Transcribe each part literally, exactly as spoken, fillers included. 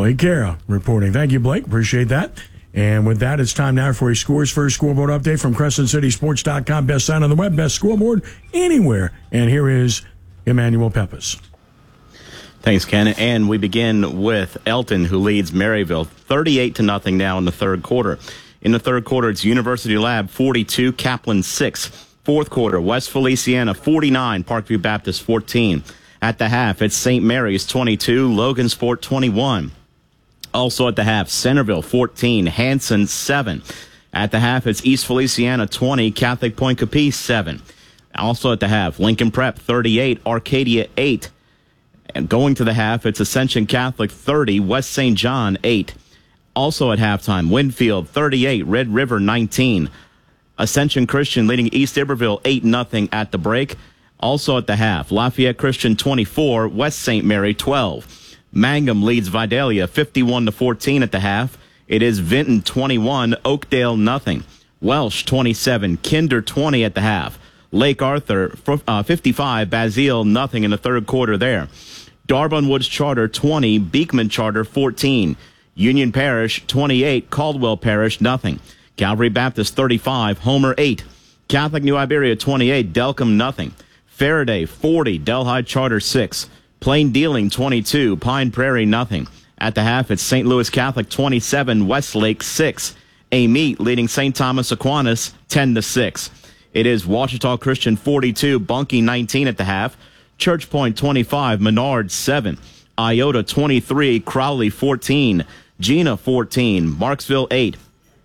Blake Kara reporting. Thank you, Blake. Appreciate that. And with that, it's time now for a Scores First scoreboard update from Crescent City Sports dot com. Best sign on the web, best scoreboard anywhere. And here is Emmanuel Peppes. Thanks, Ken. And we begin with Elton, who leads Maryville thirty-eight to nothing now in the third quarter. In the third quarter, it's University Lab forty-two, Kaplan six. Fourth quarter, West Feliciana forty-nine, Parkview Baptist fourteen. At the half, it's Saint Mary's twenty-two, Logansport twenty-one. Also at the half, Centerville fourteen, Hanson seven. At the half, it's East Feliciana twenty, Catholic Point Capice seven. Also at the half, Lincoln Prep thirty-eight, Arcadia eight. And going to the half, it's Ascension Catholic thirty, West Saint John eight. Also at halftime, Winfield thirty-eight, Red River nineteen. Ascension Christian leading East Iberville eight nothing at the break. Also at the half, Lafayette Christian twenty-four, West Saint Mary twelve. Mangum leads Vidalia fifty-one to fourteen at the half. It is Vinton twenty-one, Oakdale nothing. Welsh twenty-seven, Kinder twenty at the half. Lake Arthur uh, fifty-five, Basile nothing in the third quarter there. Darbon Woods Charter twenty, Beekman Charter fourteen. Union Parish twenty-eight, Caldwell Parish nothing. Calvary Baptist thirty-five, Homer eight. Catholic New Iberia twenty-eight, Delcom nothing. Faraday forty, Delhi Charter six. Plain Dealing twenty-two, Pine Prairie nothing. At the half, it's Saint Louis Catholic twenty-seven, Westlake six. Amite leading Saint Thomas Aquinas ten to six. It is Ouachita Christian forty-two, Bunkie nineteen at the half. Church Point twenty-five, Menard seven. Iota twenty-three, Crowley fourteen. Gina fourteen, Marksville eight.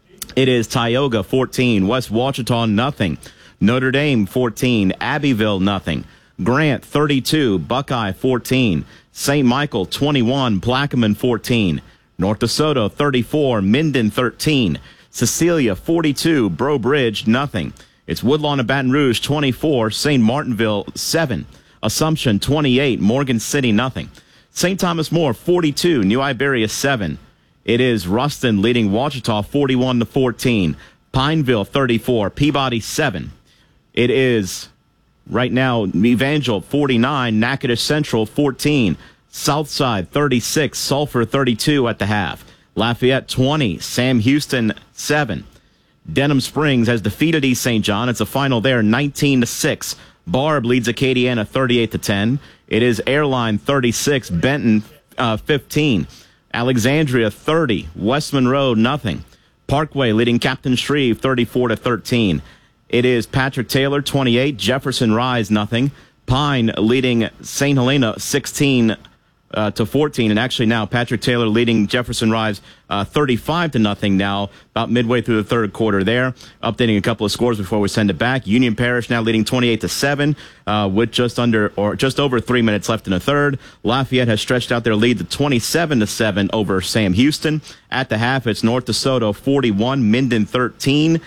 It is Tioga fourteen, West Ouachita nothing. Notre Dame fourteen, Abbeville nothing. Grant thirty-two, Buckeye fourteen. Saint Michael twenty-one, Plaquemine fourteen. North DeSoto thirty-four, Minden thirteen. Cecilia forty-two, Breaux Bridge nothing. It's Woodlawn of Baton Rouge twenty-four, Saint Martinville seven. Assumption twenty-eight, Morgan City nothing. Saint Thomas More forty-two, New Iberia seven. It is Ruston leading Ouachita forty-one to fourteen. Pineville thirty-four, Peabody seven. It is right now Evangel forty-nine, Natchitoches Central fourteen. Southside thirty-six, Sulphur thirty-two at the half. Lafayette twenty, Sam Houston seven. Denham Springs has defeated East Saint John. It's a final there, nineteen to six. Barb leads Acadiana thirty-eight to ten. It is Airline thirty-six, Benton uh, fifteen. Alexandria thirty, West Monroe nothing. Parkway leading Captain Shreve thirty-four to thirteen. It is Patrick Taylor twenty-eight, Jefferson Rise nothing. Pine leading Saint Helena sixteen uh, to fourteen, and actually now Patrick Taylor leading Jefferson Rise uh, thirty-five to nothing now, about midway through the third quarter there. Updating a couple of scores before we send it back. Union Parish now leading twenty-eight to seven uh, with just under or just over three minutes left in the third. Lafayette has stretched out their lead to twenty-seven to seven over Sam Houston. At the half, it's North DeSoto forty-one, Minden thirteen,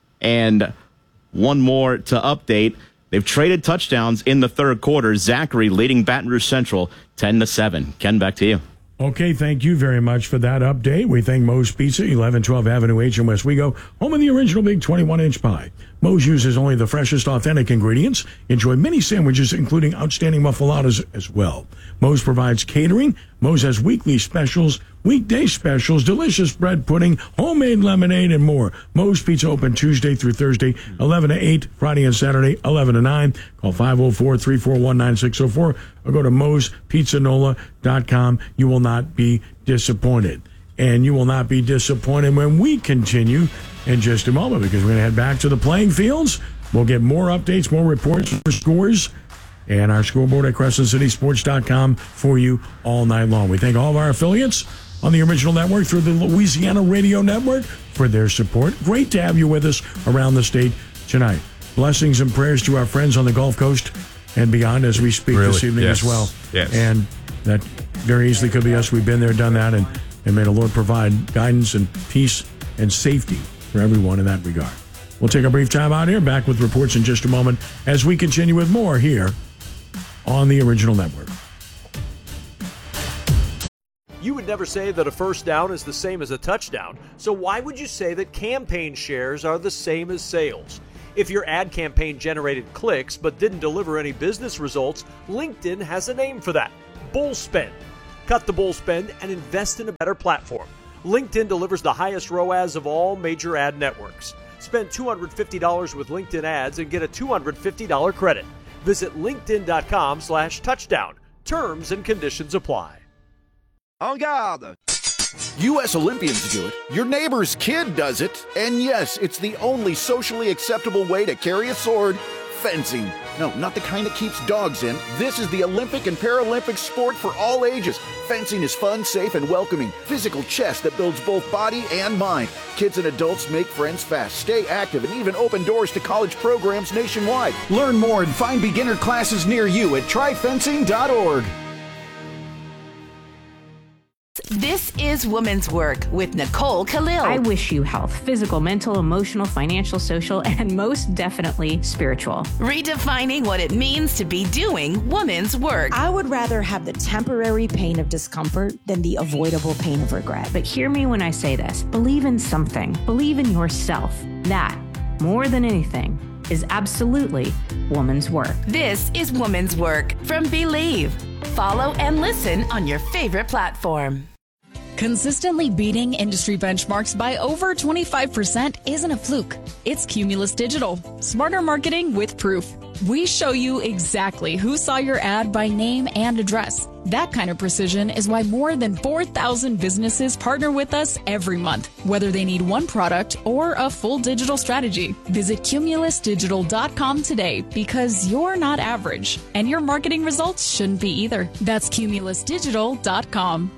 and one more to update. They've traded touchdowns in the third quarter. Zachary leading Baton Rouge Central ten to seven. Ken, back to you. Okay, thank you very much for that update. We thank Moe's Pizza, eleven twelve Avenue H in West Wego, home of the original big twenty-one inch pie. Moe's uses only the freshest, authentic ingredients. Enjoy many sandwiches, including outstanding muffaladas as well. Moe's provides catering. Moe's has weekly specials, weekday specials, delicious bread pudding, homemade lemonade, and more. Moe's Pizza open Tuesday through Thursday, eleven to eight, Friday and Saturday, eleven to nine. Call five oh four, three four one, nine six oh four or go to moes pizza nola dot com. You will not be disappointed. And you will not be disappointed when we continue in just a moment, because we're going to head back to the playing fields. We'll get more updates, more reports, more scores, and our scoreboard at Crescent City Sports dot com for you all night long. We thank all of our affiliates on the original network through the Louisiana Radio Network for their support. Great to have you with us around the state tonight. Blessings and prayers to our friends on the Gulf Coast and beyond as we speak really? this evening yes. as well. Yes. And that very easily could be us. We've been there, done that, and, and may the Lord provide guidance and peace and safety for everyone in that regard. We'll take a brief time out here. Back with reports in just a moment as we continue with more here on the original network. You would never say that a first down is the same as a touchdown, so why would you say that campaign shares are the same as sales? If your ad campaign generated clicks but didn't deliver any business results, LinkedIn has a name for that: bull spend. Cut the bull spend and invest in a better platform. LinkedIn delivers the highest R O A S of all major ad networks. Spend two hundred fifty dollars with LinkedIn ads and get a two hundred fifty dollars credit. Visit linkedin.com slash touchdown. Terms and conditions apply. En garde! U S Olympians do it, your neighbor's kid does it, and yes, it's the only socially acceptable way to carry a sword, fencing. No, not the kind that keeps dogs in. This is the Olympic and Paralympic sport for all ages. Fencing is fun, safe, and welcoming. Physical chess that builds both body and mind. Kids and adults make friends fast, stay active, and even open doors to college programs nationwide. Learn more and find beginner classes near you at try fencing dot org. This is Women's Work with Nicole Khalil. I wish you health, physical, mental, emotional, financial, social, and most definitely spiritual. Redefining what it means to be doing women's work. I would rather have the temporary pain of discomfort than the avoidable pain of regret. But hear me when I say this. Believe in something. Believe in yourself. That, more than anything, is absolutely woman's work. This is Woman's Work from Believe. Follow and listen on your favorite platform. Consistently beating industry benchmarks by over twenty-five percent isn't a fluke. It's Cumulus Digital. Smarter marketing with proof. We show you exactly who saw your ad by name and address. That kind of precision is why more than four thousand businesses partner with us every month, whether they need one product or a full digital strategy. Visit cumulus digital dot com today because you're not average, and your marketing results shouldn't be either. That's cumulus digital dot com.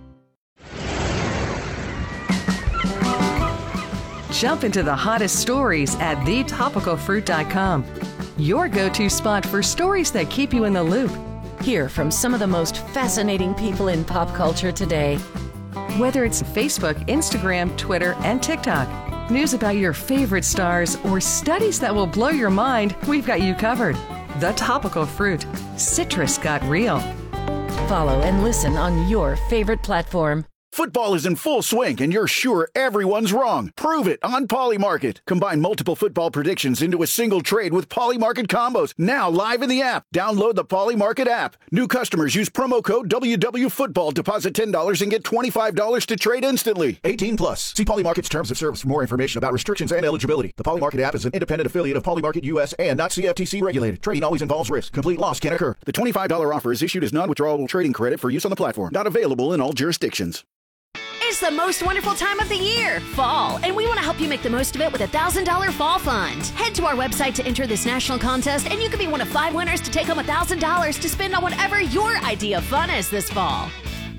Jump into the hottest stories at the topical fruit dot com. Your go-to spot for stories that keep you in the loop. Hear from some of the most fascinating people in pop culture today. Whether it's Facebook, Instagram, Twitter, and TikTok, news about your favorite stars, or studies that will blow your mind, we've got you covered. The Topical Fruit. Citrus got real. Follow and listen on your favorite platform. Football is in full swing, and you're sure everyone's wrong. Prove it on Polymarket. Combine multiple football predictions into a single trade with Polymarket combos. Now live in the app. Download the Polymarket app. New customers use promo code W W Football. Deposit ten dollars and get twenty-five dollars to trade instantly. eighteen plus. See Polymarket's terms of service for more information about restrictions and eligibility. The Polymarket app is an independent affiliate of Polymarket U S and not C F T C regulated. Trading always involves risk. Complete loss can occur. The twenty-five dollars offer is issued as non-withdrawable trading credit for use on the platform. Not available in all jurisdictions. It's the most wonderful time of the year, fall, and we want to help you make the most of it with a one thousand dollars Fall Fund. Head to our website to enter this national contest, and you could be one of five winners to take home one thousand dollars to spend on whatever your idea of fun is this fall.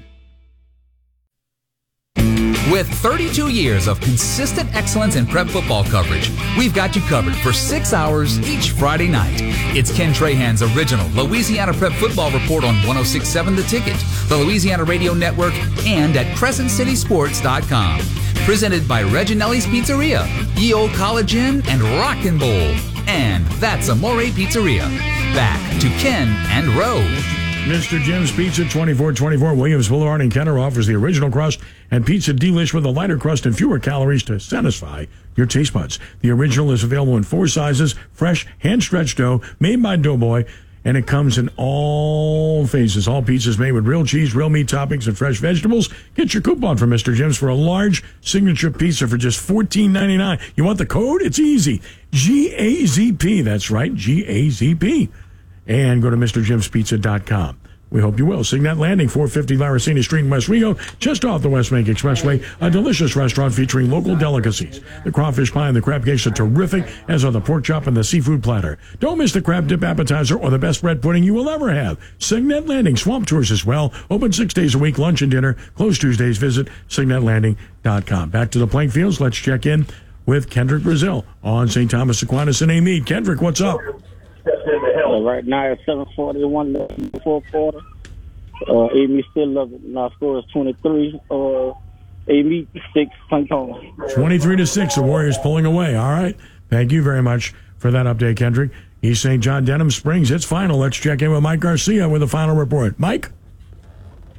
With thirty-two years of consistent excellence in prep football coverage, we've got you covered for six hours each Friday night. It's Ken Trahan's original Louisiana Prep Football Report on one oh six point seven The Ticket, the Louisiana Radio Network, and at crescent city sports dot com. Presented by Reginelli's Pizzeria, Ye Old College Inn, and Rockin' Bowl. And that's Amore Pizzeria. Back to Ken and Rose. Mister Jim's Pizza, twenty-four twenty-four Williams Boulevard in Kenner, offers the original crust and pizza delish with a lighter crust and fewer calories to satisfy your taste buds. The original is available in four sizes, fresh, hand-stretched dough, made by Doughboy, and it comes in all phases. All pizzas made with real cheese, real meat toppings, and fresh vegetables. Get your coupon from Mister Jim's for a large signature pizza for just fourteen ninety-nine. You want the code? It's easy. G A Z P. That's right, G A Z P. And go to Mr Jims Pizza dot com. We hope you will. Signet Landing, four fifty Laracina Street in West Rigo, just off the West Bank Expressway. A delicious restaurant featuring local delicacies. The crawfish pie and the crab cakes are terrific, as are the pork chop and the seafood platter. Don't miss the crab dip appetizer or the best bread pudding you will ever have. Signet Landing, swamp tours as well. Open six days a week, lunch and dinner. Closed Tuesdays. Visit Signet Landing dot com. Back to the playing fields. Let's check in with Kendrick Brazil on Saint Thomas Aquinas and Amite. Kendrick, what's up? Uh, right now it's seven forty-one in the fourth quarter. Uh, Amite still up. Our score is twenty-three. Uh, Amite six. Tony. twenty-three to six. The Warriors pulling away. All right. Thank you very much for that update, Kendrick. East Saint John Denham Springs. It's final. Let's check in with Mike Garcia with a final report. Mike?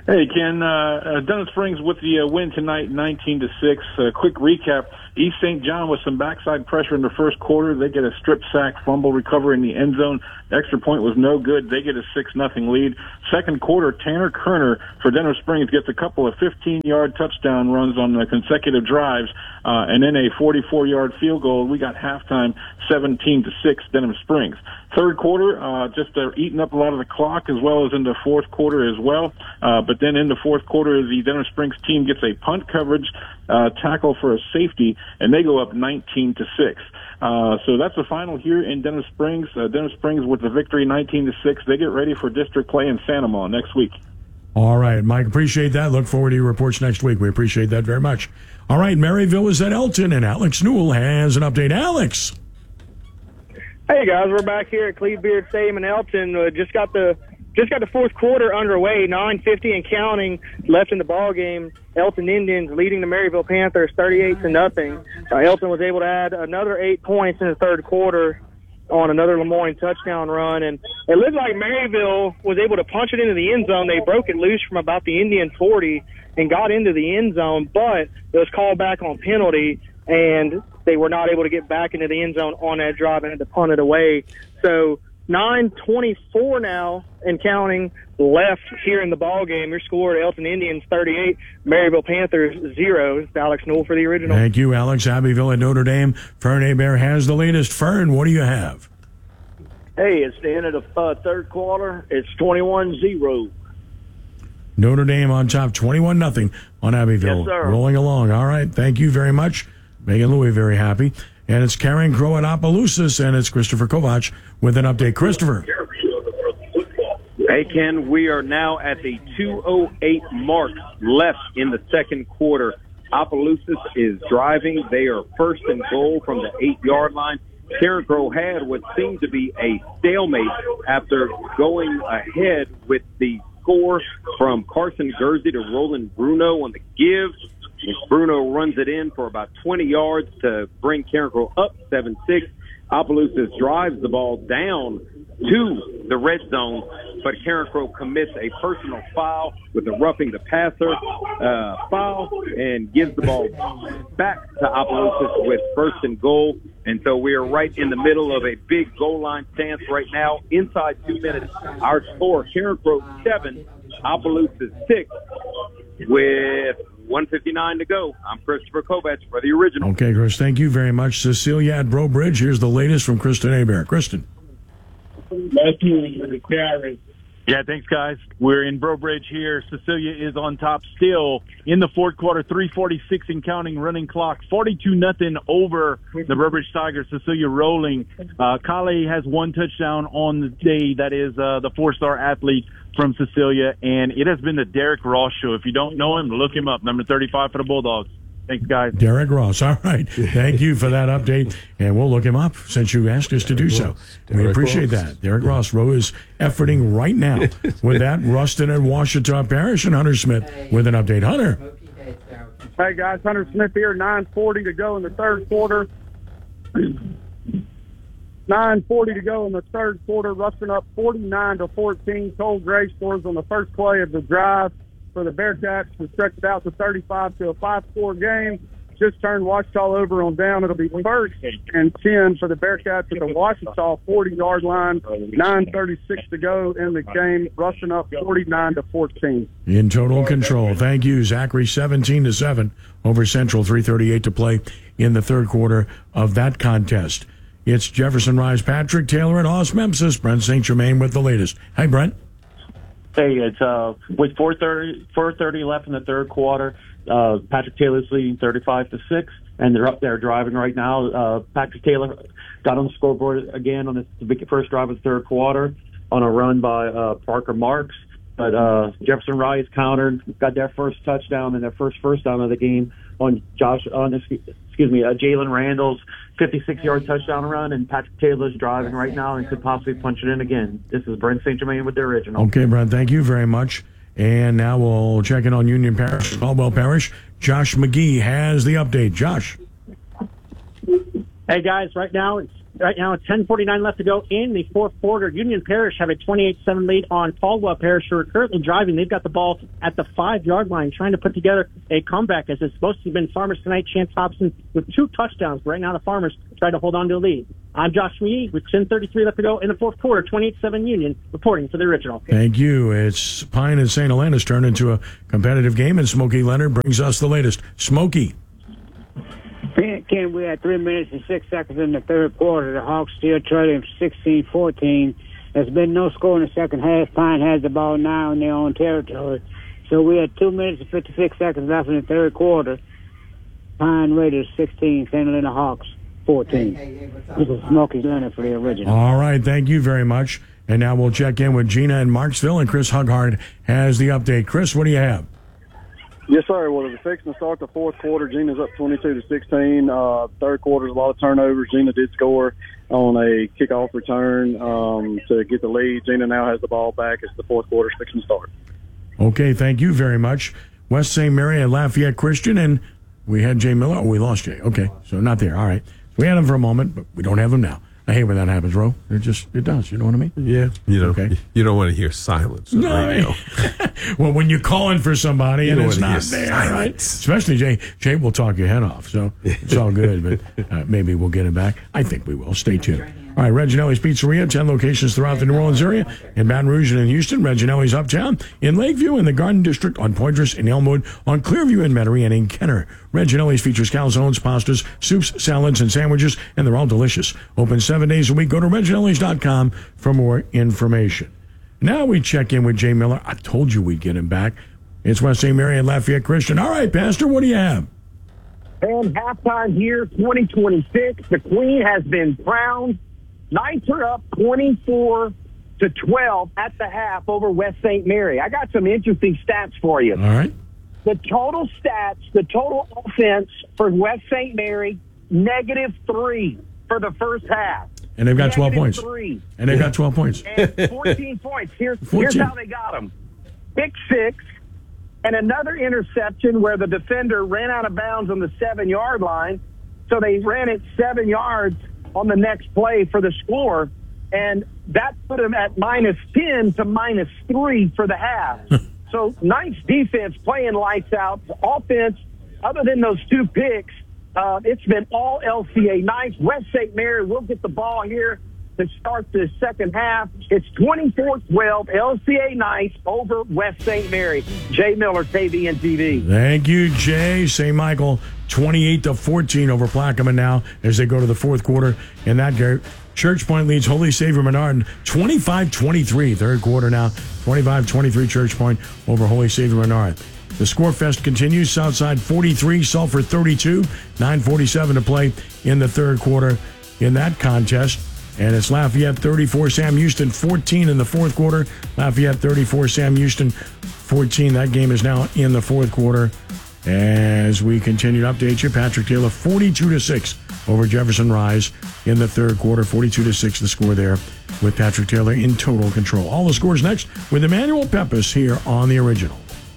Hey, Ken. Uh, Denham Springs with the uh, win tonight, nineteen to six. Uh, quick recap. East Saint John with some backside pressure in the first quarter. They get a strip sack, fumble recovery in the end zone. The extra point was no good. They get a six nothing lead. Second quarter, Tanner Kerner for Denham Springs gets a couple of fifteen-yard touchdown runs on the consecutive drives, uh, and then a forty-four-yard field goal. We got halftime, seventeen to six, Denham Springs. Third quarter, uh, just uh, eating up a lot of the clock, as well as in the fourth quarter as well. Uh, but then in the fourth quarter, the Denham Springs team gets a punt coverage uh, tackle for a safety, and they go up nineteen to six. Uh, so that's the final here in Denham Springs. Uh, Denham Springs with the victory, nineteen to six. They get ready for district play in Sanama next week. All right, Mike, appreciate that. Look forward to your reports next week. We appreciate that very much. All right, Maryville is at Elton, and Alex Newell has an update. Alex. Hey guys, we're back here at Clevebeard Stadium in Elton. Uh, just got the just got the fourth quarter underway. nine fifty and counting left in the ball game. Elton Indians leading the Maryville Panthers thirty-eight to nothing. Uh, Elton was able to add another eight points in the third quarter on another Lemoyne touchdown run, and it looked like Maryville was able to punch it into the end zone. They broke it loose from about the Indian forty and got into the end zone, but it was called back on penalty, and they were not able to get back into the end zone on that drive and had to punt it away. So nine twenty-four now and counting left here in the ball game. Your score, Elton Indians thirty-eight, Maryville Panthers zero. It's Alex Newell for the original. Thank you, Alex. Abbeville at Notre Dame. Fern Hebert has the latest. Fern, what do you have? Hey, it's the end of the uh, third quarter. It's twenty-one zero. Notre Dame on top, twenty-one nothing on Abbeville. Yes, sir. Rolling along. All right. Thank you very much. Making Louis very happy. And it's Karen Crow at Opelousas, and it's Christopher Kovac with an update. Christopher. Hey, Ken, we are now at the two oh eight mark left in the second quarter. Opelousas is driving. They are first and goal from the eight-yard line. Karen Crow had what seemed to be a stalemate after going ahead with the score from Carson Gursey to Roland Bruno on the give. Bruno runs it in for about twenty yards to bring Karen Crow up seven six. Opelousas drives the ball down to the red zone, but Karen Crow commits a personal foul with the roughing the passer uh, foul and gives the ball back to Opelousas with first and goal. And so we are right in the middle of a big goal line stance right now. Inside two minutes, our score, Karen Crow seven, Opelousas six, with one fifty-nine to go. I'm Christopher Kovac for the original. Okay, Chris, thank you very much. Cecilia at Bro Bridge. Here's the latest from Kristen Hebert. Kristen. Yeah, thanks, guys. We're in Bro Bridge here. Cecilia is on top still in the fourth quarter, three forty-six and counting, running clock, forty-two nothing over the Bro Bridge Tigers. Cecilia rolling. Uh, Kale has one touchdown on the day. That is uh, the four-star athlete from Cecilia, and it has been the Derek Ross show. If you don't know him, look him up, number thirty-five for the Bulldogs. Thanks, guys. Derek Ross. All right. Thank you for that update. And we'll look him up since you asked us to do so. We appreciate that. Derek Ross Rowe is efforting right now. With that, Ruston and Washita Parish and Hunter Smith with an update. Hunter. Hey, guys. Hunter Smith here. nine forty to go in the third quarter. nine forty to go in the third quarter. Ruston up forty-nine to fourteen. Cole Gray scores on the first play of the drive for the Bearcats to stretch it out to thirty-five to a five-score game. Just turned Washita over on down. It'll be first and ten for the Bearcats at the Washita forty-yard line. nine thirty-six to go in the game. Ruston up forty-nine to fourteen. In total control. Thank you, Zachary. seventeen to seven over Central. three thirty-eight to play in the third quarter of that contest. It's Jefferson Rise, Patrick Taylor, and Os Memphis. Brent Saint Germain with the latest. Hi, Brent. Hey, it's uh with four thirty four thirty left in the third quarter. Uh, Patrick Taylor's leading thirty-five to six, and they're up there driving right now. Uh, Patrick Taylor got on the scoreboard again on the first drive of the third quarter on a run by uh, Parker Marks. But uh, Jefferson Rise countered, got their first touchdown and their first first down of the game on Josh. On excuse me, uh, Jalen Randall's fifty-six-yard touchdown run, and Patrick Taylor's driving right now and could possibly punch it in again. This is Brent Saint Germain with the original. Okay, Brent, thank you very much. And now we'll check in on Union Parish, Caldwell Parish. Josh McGee has the update. Josh. Hey, guys, right now it's Right now, it's ten forty-nine left to go in the fourth quarter. Union Parish have a twenty-eight seven lead on Caldwell Parish, who are currently driving. They've got the ball at the five-yard line, trying to put together a comeback, as it's supposed to have been Farmers tonight. Chance Hobson with two touchdowns. But right now, the Farmers try to hold on to a lead. I'm Josh McGee with ten thirty-three left to go in the fourth quarter. twenty-eight seven Union, reporting for the Original. Thank you. It's Pine and Saint Helena's turned into a competitive game, and Smokey Leonard brings us the latest. Smokey. Ken, we had three minutes and six seconds in the third quarter. The Hawks still trailing sixteen fourteen. There's been no score in the second half. Pine has the ball now in their own territory. So we had two minutes and fifty-six seconds left in the third quarter. Pine Raiders sixteen, Saint Helena Hawks fourteen. This is Smokey Leonard for the Original. All right, thank you very much. And now we'll check in with Gina in Marksville, and Chris Hughart has the update. Chris, what do you have? Yes, sir. Well, it's fixing to start the fourth quarter. Gina's up twenty-two to sixteen. Uh, third quarter's a lot of turnovers. Gina did score on a kickoff return um, to get the lead. Gina now has the ball back as the fourth quarter's fixing to start. Okay, thank you very much. West Saint Mary and Lafayette Christian, and we had Jay Miller. Oh, we lost Jay. Okay, so not there. All right. We had him for a moment, but we don't have him now. I hate when that happens, Ro. It just, it does. You know what I mean? Yeah. You know, okay. You don't want to hear silence. No. Well, when you're calling for somebody you and don't it's want not to hear there, silence. right? Especially Jay. Jay will talk your head off, so it's all good, but uh, maybe we'll get it back. I think we will. Stay tuned. All right, Reginelli's Pizzeria, ten locations throughout the New Orleans area, in Baton Rouge and in Houston, Reginelli's Uptown, in Lakeview, in the Garden District, on Poydras, in Elmwood, on Clearview, in Metairie, and in Kenner. Reginelli's features calzones, pastas, soups, salads, and sandwiches, and they're all delicious. Open seven days a week. Go to reginellis dot com for more information. Now we check in with Jay Miller. I told you we'd get him back. It's West Saint Mary and Lafayette Christian. All right, Pastor, what do you have? And halftime here, twenty twenty-six. The Queen has been crowned. Knights are up twenty-four to twelve at the half over West Saint Mary. I got some interesting stats for you. All right. The total stats, the total offense for West Saint Mary, negative three for the first half. And they've got Negative twelve points. Three. And they've got twelve points. And fourteen points. Here's, here's fourteen. how they got them. Pick six, and another interception where the defender ran out of bounds on the seven-yard line. So they ran it seven yards on the next play for the score, and that put them at minus ten to minus three for the half. So Knights defense playing lights out. Offense, other than those two picks, uh, it's been all L C A Knights. West Saint Mary will get the ball here to start the second half. It's twenty-four twelve, L C A Knights over West Saint Mary. Jay Miller, K B N T V. Thank you, Jay. Saint Michael, twenty-eight to fourteen over Plaquemine now as they go to the fourth quarter. In that game, Church Point leads Holy Savior Menard twenty-five twenty-three. Third quarter now, twenty-five twenty-three Church Point over Holy Savior Menard. The Score Fest continues. Southside forty-three, Sulphur thirty-two. nine forty-seven to play in the third quarter in that contest. And it's Lafayette thirty-four, Sam Houston fourteen in the fourth quarter. Lafayette thirty-four, Sam Houston fourteen. That game is now in the fourth quarter. As we continue to update you, Patrick Taylor forty-two to six over Jefferson Rise in the third quarter. forty-two to six the score there with Patrick Taylor in total control. All the scores next with Emmanuel Peppis here on The Original.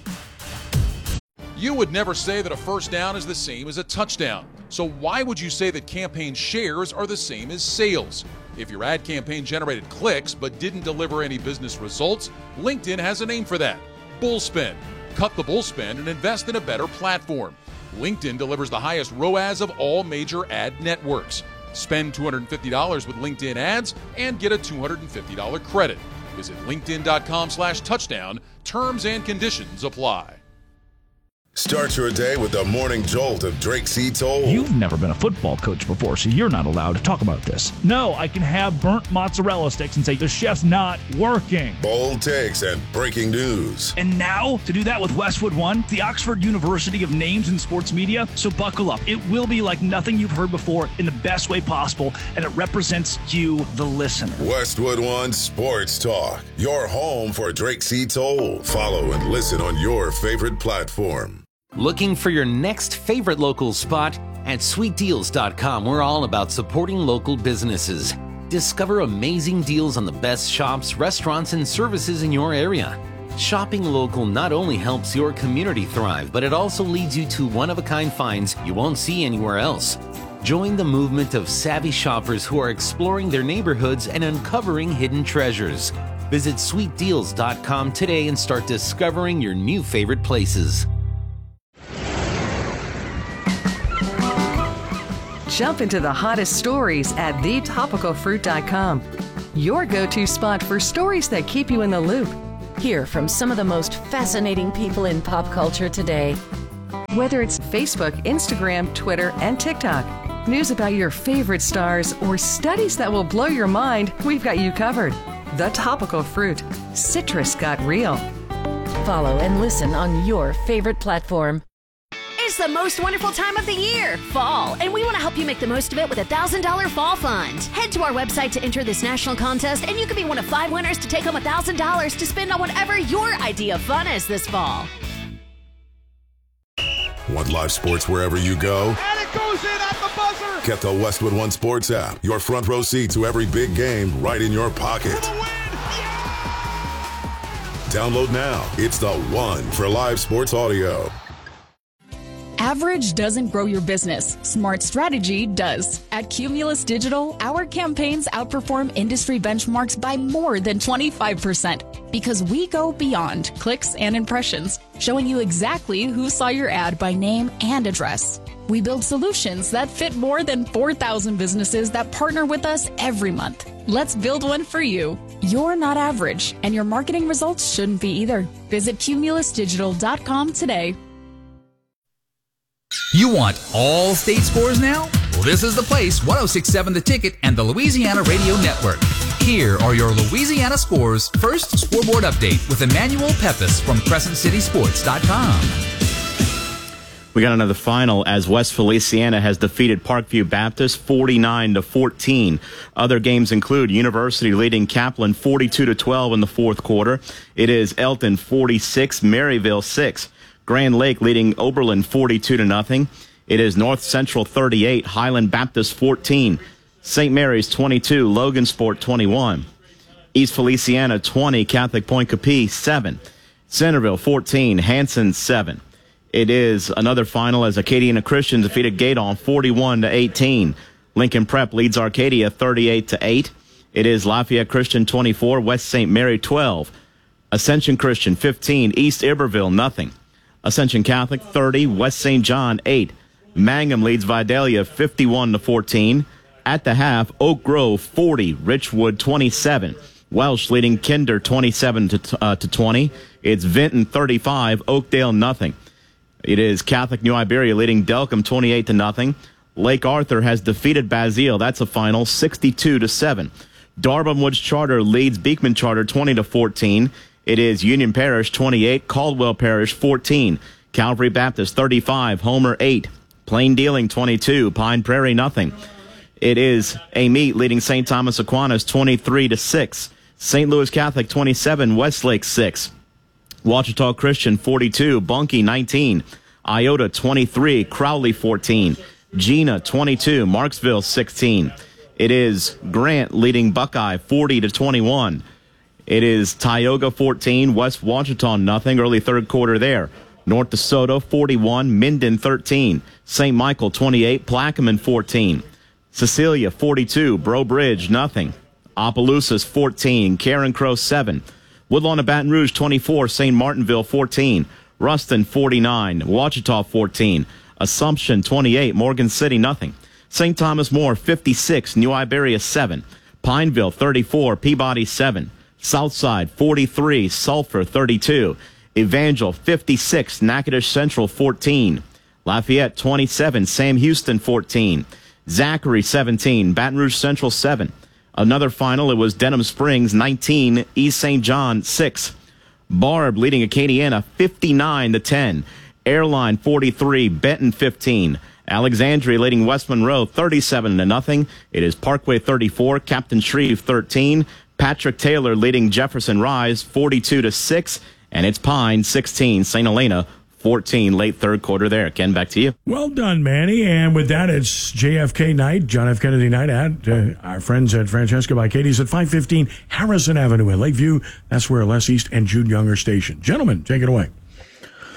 You would never say that a first down is the same as a touchdown. So why would you say that campaign shares are the same as sales? If your ad campaign generated clicks but didn't deliver any business results, LinkedIn has a name for that: Bullspend. Cut the bullspend and invest in a better platform. LinkedIn delivers the highest R O A S of all major ad networks. Spend two hundred fifty dollars with LinkedIn ads and get a two hundred fifty dollars credit. Visit linkedin.com slash touchdown. Terms and conditions apply. Start your day with the morning jolt of Drake C. Toll. You've never been a football coach before, so you're not allowed to talk about this. No, I can have burnt mozzarella sticks and say the chef's not working. Bold takes and breaking news. And now, to do that with Westwood One, the Oxford University of Names in Sports Media. So buckle up. It will be like nothing you've heard before in the best way possible, and it represents you, the listener. Westwood One Sports Talk, your home for Drake C. Toll. Follow and listen on your favorite platform. Looking for your next favorite local spot? At sweet deals dot com, we're all about supporting local businesses. Discover amazing deals on the best shops, restaurants, and services in your area. Shopping local not only helps your community thrive, but it also leads you to one-of-a-kind finds you won't see anywhere else. Join the movement of savvy shoppers who are exploring their neighborhoods and uncovering hidden treasures. Visit sweet deals dot com today and start discovering your new favorite places. Jump into the hottest stories at the topical fruit dot com. Your go-to spot for stories that keep you in the loop. Hear from some of the most fascinating people in pop culture today. Whether it's Facebook, Instagram, Twitter, and TikTok, news about your favorite stars, or studies that will blow your mind, we've got you covered. The Topical Fruit. Citrus got real. Follow and listen on your favorite platform. It's the most wonderful time of the year, fall, and we want to help you make the most of it with a one thousand dollars fall fund. Head to our website to enter this national contest, and you could be one of five winners to take home one thousand dollars to spend on whatever your idea of fun is this fall. Want live sports wherever you go? And it goes in at the buzzer! Get the Westwood One Sports app. Your front row seat to every big game right in your pocket. Download now. It's the one for live sports audio. Average doesn't grow your business. Smart strategy does. At Cumulus Digital, our campaigns outperform industry benchmarks by more than twenty-five percent because we go beyond clicks and impressions, showing you exactly who saw your ad by name and address. We build solutions that fit more than four thousand businesses that partner with us every month. Let's build one for you. You're not average, and your marketing results shouldn't be either. Visit cumulus digital dot com today. You want all state scores now? Well, this is the place, one oh six point seven The Ticket and the Louisiana Radio Network. Here are your Louisiana scores. First, scoreboard update with Emmanuel Pepis from Crescent City Sports dot com. We got another final as West Feliciana has defeated Parkview Baptist forty-nine to fourteen. Other games include University leading Kaplan forty-two to twelve in the fourth quarter. It is Elton forty-six, Maryville six. Grand Lake leading Oberlin forty-two to nothing. It is North Central thirty-eight, Highland Baptist fourteen. Saint Mary's twenty-two, Logansport twenty-one. East Feliciana twenty, Catholic Point Capee seven. Centerville fourteen, Hanson seven. It is another final as Acadiana Christian defeated Gaydon forty-one to eighteen. Lincoln Prep leads Arcadia thirty-eight to eight. It is Lafayette Christian twenty-four, West Saint Mary twelve. Ascension Christian fifteen, East Iberville nothing. Ascension Catholic thirty, West Saint John eight. Mangum leads Vidalia fifty-one to fourteen. At the half, Oak Grove forty, Richwood twenty-seven. Welsh leading Kinder twenty-seven to uh, to twenty. It's Vinton thirty-five, Oakdale nothing. It is Catholic New Iberia leading Delcom twenty-eight to nothing. Lake Arthur has defeated Basile. That's a final sixty-two to seven. Darbin Woods Charter leads Beekman Charter twenty to fourteen. It is Union Parish twenty-eight, Caldwell Parish fourteen. Calvary Baptist thirty-five, Homer eight. Plain Dealing twenty-two, Pine Prairie nothing. It is Amite leading Saint Thomas Aquinas twenty-three to six. Saint Louis Catholic twenty-seven, Westlake six. Ouachita Christian forty-two, Bunkie nineteen. Iota twenty-three, Crowley fourteen. Gina twenty-two, Marksville sixteen. It is Grant leading Buckeye forty to twenty-one. It is Tioga fourteen, West Ouachita nothing, early third quarter there. North DeSoto forty-one, Minden thirteen. Saint Michael twenty-eight, Plaquemine fourteen. Cecilia forty-two, Breaux Bridge nothing. Opelousas fourteen, Karen Crow seven. Woodlawn of Baton Rouge twenty-four, Saint Martinville fourteen. Ruston forty-nine, Ouachita fourteen. Assumption twenty-eight, Morgan City nothing. Saint Thomas More fifty-six, New Iberia seven. Pineville thirty-four, Peabody seven. Southside forty-three, Sulphur thirty-two. Evangel fifty-six, Natchitoches Central fourteen. Lafayette twenty-seven, Sam Houston fourteen. Zachary seventeen, Baton Rouge Central seven. Another final, it was Denham Springs nineteen, East Saint John six. Barb leading Acadiana fifty-nine to ten. Airline forty-three, Benton fifteen. Alexandria leading West Monroe thirty-seven to nothing. It is Parkway thirty-four, Captain Shreve thirteen. Patrick Taylor leading Jefferson Rise forty-two to six. And it's Pine sixteen, Saint Helena fourteen, late third quarter there. Ken, back to you. Well done, Manny. And with that, it's J F K night, John F. Kennedy night at uh, our friends at Francesca by Katie's at five fifteen Harrison Avenue in Lakeview. That's where Les East and Jude Young are stationed. Gentlemen, take it away.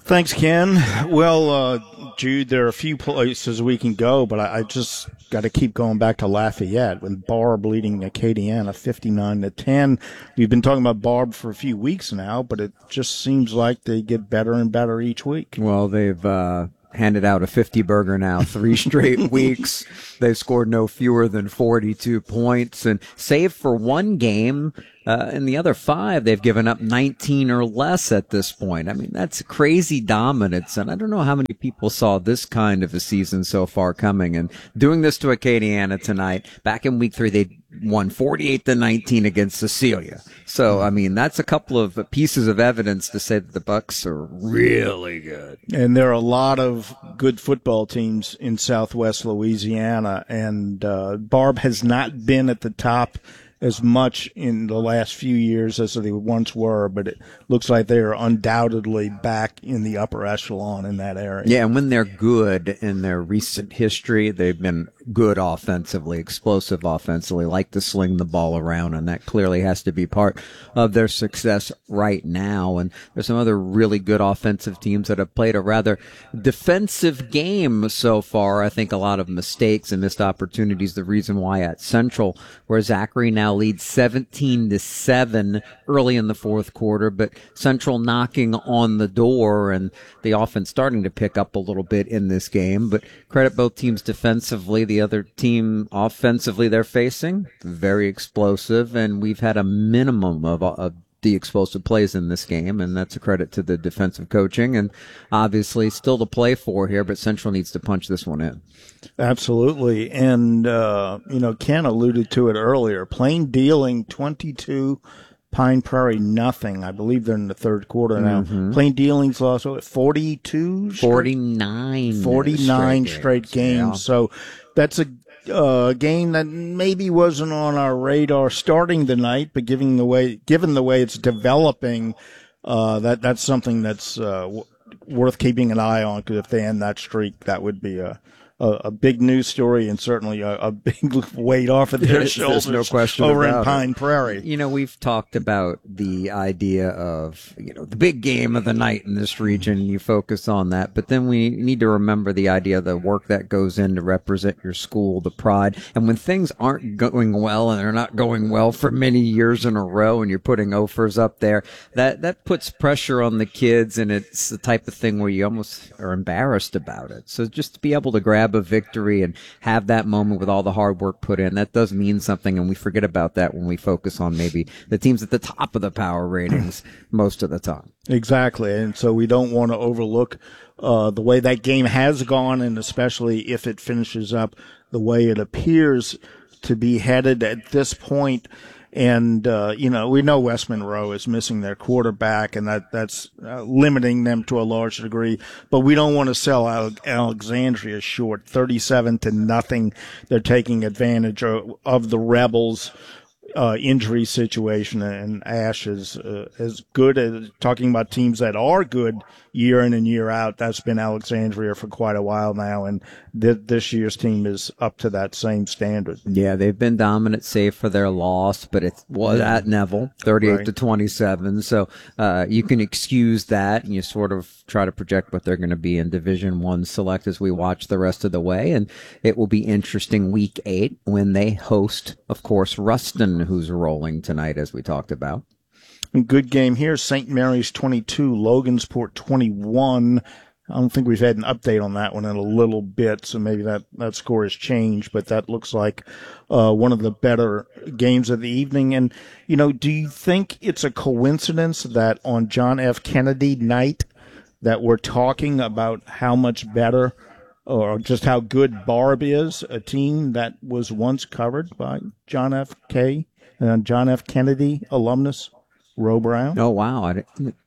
Thanks, Ken. Well, uh, Jude, there are a few places we can go, but I, I just got to keep going back to Lafayette with Barb leading Acadiana fifty-nine to ten. We've been talking about Barb for a few weeks now, but it just seems like they get better and better each week. Well, they've uh, handed out a fifty burger now three straight weeks. They've scored no fewer than forty-two points, and save for one game, Uh, in the other five, they've given up nineteen or less at this point. I mean, that's crazy dominance, and I don't know how many people saw this kind of a season so far coming. And doing this to Acadiana tonight, back in week three, they won forty-eight to nineteen against Cecilia. So, I mean, that's a couple of pieces of evidence to say that the Bucks are really good. And there are a lot of good football teams in Southwest Louisiana, and uh, Barb has not been at the top as much in the last few years as they once were, but it looks like they are undoubtedly back in the upper echelon in that area. Yeah, and when they're good in their recent history, they've been good offensively, explosive offensively, like to sling the ball around, and that clearly has to be part of their success right now. And there's some other really good offensive teams that have played a rather defensive game so far. I think a lot of mistakes and missed opportunities, the reason why at Central, where Zachary now leads seventeen to seven early in the fourth quarter, but Central knocking on the door and the offense starting to pick up a little bit in this game. But credit both teams defensively. The other team offensively they're facing, very explosive, and we've had a minimum of, of the explosive plays in this game, and that's a credit to the defensive coaching, and obviously still to play for here, but Central needs to punch this one in. Absolutely. And, uh, you know, Ken alluded to it earlier. Plain Dealing twenty-two, Pine Prairie nothing. I believe they're in the third quarter now. Mm-hmm. Plain Dealing's lost what, forty-two? forty-nine. forty-nine straight straight games. games. Yeah. So that's a uh, game that maybe wasn't on our radar starting the night, but given the way, given the way it's developing, uh, that, that's something that's, uh, w- worth keeping an eye on, because if they end that streak, that would be a, a, a big news story and certainly a, a big weight off of their There's shoulders no question over in about Pine it. Prairie. You know, we've talked about the idea of, you know, the big game of the night in this region. You focus on that, but then we need to remember the idea of the work that goes in to represent your school, the pride. And when things aren't going well, and they're not going well for many years in a row, and you're putting offers up there, that, that puts pressure on the kids, and it's the type of thing where you almost are embarrassed about it. So just to be able to grab a victory and have that moment with all the hard work put in, that does mean something, and we forget about that when we focus on maybe the teams at the top of the power ratings most of the time. Exactly, and so we don't want to overlook uh, the way that game has gone, and especially if it finishes up the way it appears to be headed at this point. And, uh, you know, we know West Monroe is missing their quarterback, and that, that's uh, limiting them to a large degree. But we don't want to sell Ale- Alexandria short. thirty-seven to nothing. They're taking advantage of, of the Rebels' uh, injury situation, and Ash is uh, as good as talking about teams that are good year in and year out. That's been Alexandria for quite a while now, and th- this year's team is up to that same standard. Yeah, they've been dominant, save for their loss, but it was at Neville, thirty-eight Right. to twenty-seven. So uh, you can excuse that, and you sort of try to project what they're going to be in Division One select as we watch the rest of the way. And it will be interesting week eight when they host, of course, Ruston, who's rolling tonight, as we talked about. Good game here. Saint Mary's twenty-two, Logansport twenty-one. I don't think we've had an update on that one in a little bit, so maybe that, that score has changed, but that looks like uh, one of the better games of the evening. And, you know, do you think it's a coincidence that on John F. Kennedy night that we're talking about how much better or just how good Barb is, a team that was once covered by John F. K. and John F. Kennedy alumnus? Roe Brown. Oh, wow. I,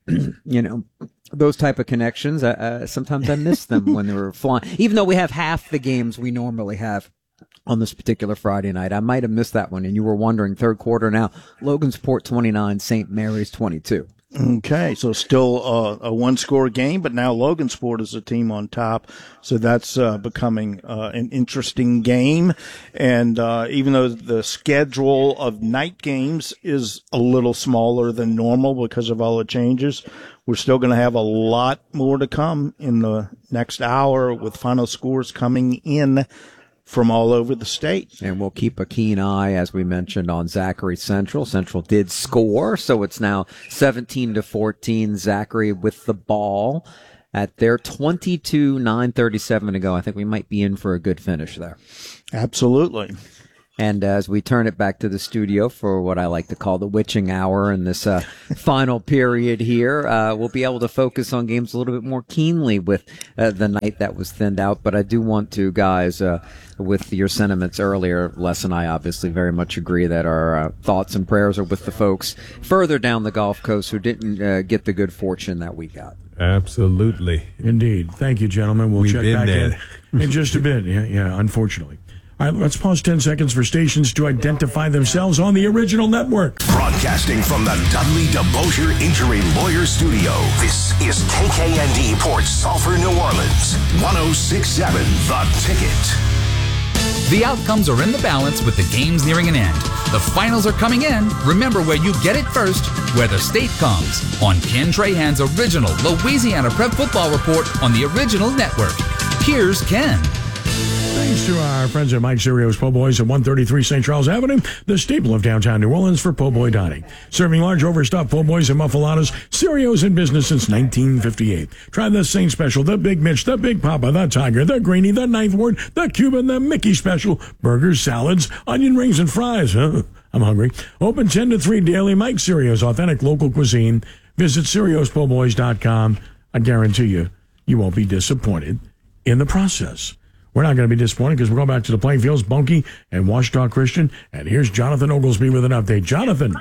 you know, those type of connections, uh, uh, sometimes I miss them when they were flying. Even though we have half the games we normally have on this particular Friday night, I might have missed that one. And you were wondering, third quarter now, Logansport twenty-nine, Saint Mary's twenty-two. Okay, so still uh, a one-score game, but now Logansport is a team on top, so that's uh, becoming uh, an interesting game. And uh, even though the schedule of night games is a little smaller than normal because of all the changes, we're still going to have a lot more to come in the next hour with final scores coming in from all over the state. And we'll keep a keen eye, as we mentioned, on Zachary Central. Central did score, so it's now seventeen to fourteen. Zachary with the ball at their twenty-two, nine thirty-seven to go. I think we might be in for a good finish there. Absolutely. And as we turn it back to the studio for what I like to call the witching hour in this uh, final period here, uh, we'll be able to focus on games a little bit more keenly with uh, the night that was thinned out. But I do want to, guys, uh, with your sentiments earlier, Les and I obviously very much agree that our uh, thoughts and prayers are with the folks further down the Gulf Coast who didn't uh, get the good fortune that we got. Absolutely. Indeed. Thank you, gentlemen. We'll We've check been back there. in in just a bit. Yeah, yeah, unfortunately. All right, let's pause ten seconds for stations to identify themselves on the original network. Broadcasting from the Dudley DeBosier Injury Lawyer Studio, this is K K N D Port Sulphur, New Orleans, one oh six point seven The Ticket. The outcomes are in the balance with the games nearing an end. The finals are coming in. Remember where you get it first, where the state comes. On Ken Trahan's original Louisiana Prep Football Report on the original network. Here's Ken. Thanks to our friends at Mike Cerio's Po' Boys at one thirty-three Saint Charles Avenue, the staple of downtown New Orleans for po' boy dining. Serving large overstuffed po' boys and muffaladas, Cerio's in business since nineteen fifty-eight. Try the Saint Special, the Big Mitch, the Big Papa, the Tiger, the Greenie, the Ninth Ward, the Cuban, the Mickey Special, burgers, salads, onion rings, and fries. Huh? I'm hungry. Open ten to three daily. Mike Cerio's authentic local cuisine. Visit Cerios Po Boys dot com. I guarantee you, you won't be disappointed in the process. We're not going to be disappointed because we're going back to the playing fields, Bunkie and Washita Christian. And here's Jonathan Oglesby with an update. Jonathan.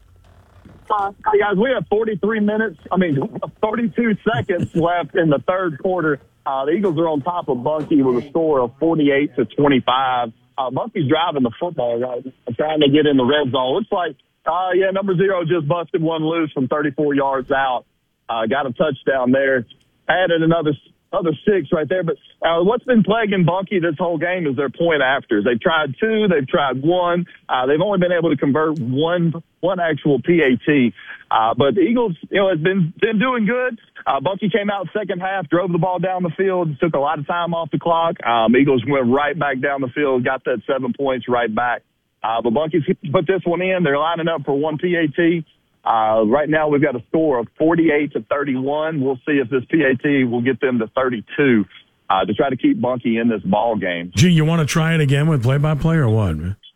Uh, hey, guys, we have forty-three minutes, I mean, thirty-two seconds left in the third quarter. Uh, the Eagles are on top of Bunkie with a score of forty-eight to twenty-five. Uh, Bunkie's driving the football right now, trying to get in the red zone. Looks like, uh, yeah, number zero just busted one loose from thirty-four yards out. Uh, got a touchdown there. Added another Other six right there. But uh, what's been plaguing Bunkie this whole game is their point afters. They've tried two. They've tried one. Uh, they've only been able to convert one one actual P A T. Uh, but the Eagles, you know, has been been doing good. Uh, Bunkie came out second half, drove the ball down the field, took a lot of time off the clock. Um, Eagles went right back down the field, got that seven points right back. Uh, but Bunkie's put this one in. They're lining up for one P A T. Uh, right now we've got a score of forty-eight to thirty-one. We'll see if this P A T will get them to thirty-two, uh, to try to keep Bunkie in this ball game. Gee, you want to try it again with play-by-play or what?